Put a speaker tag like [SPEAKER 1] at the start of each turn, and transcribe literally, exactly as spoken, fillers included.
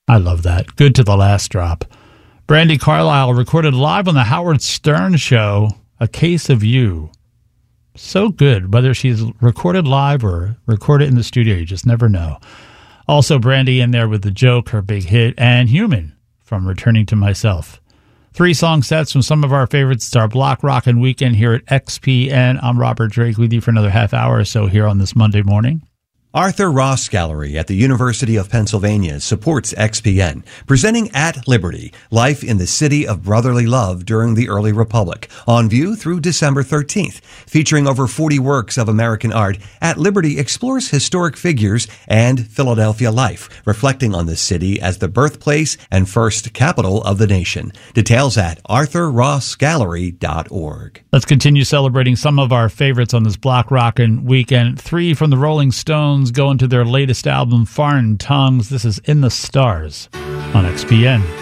[SPEAKER 1] I love that. Good to the last drop. Brandi Carlile recorded live on the Howard Stern Show, A Case of You. So good, whether she's recorded live or recorded in the studio, you just never know. Also, Brandi in there with The Joke, her big hit, and Human from Returning to Myself. Three song sets from some of our favorites. It's our Block Rockin' Weekend here at X P N. I'm Robert Drake with you for another half hour or so here on this Monday morning.
[SPEAKER 2] Arthur Ross Gallery at the University of Pennsylvania supports X P N, presenting At Liberty, Life in the City of Brotherly Love During the Early Republic, on view through December thirteenth. Featuring over forty works of American art, At Liberty explores historic figures and Philadelphia life, reflecting on the city as the birthplace and first capital of the nation. Details at arthur ross gallery dot org.
[SPEAKER 1] Let's continue celebrating some of our favorites on this Block Rockin' Weekend. Three from the Rolling Stones go into their latest album, Foreign Tongues. This is In the Stars on X P N.